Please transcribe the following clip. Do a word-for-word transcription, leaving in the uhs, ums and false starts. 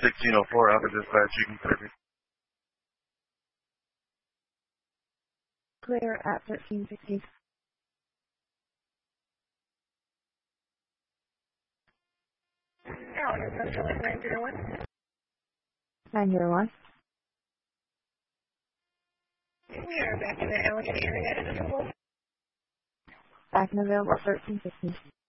sixteen oh four, Alpha Dispatch, you can clear me. Clear at thirteen sixty. Oh, it's Central nine zero one. nine zero one. We are back in the Allegheny area. Back and available thirteen fifty.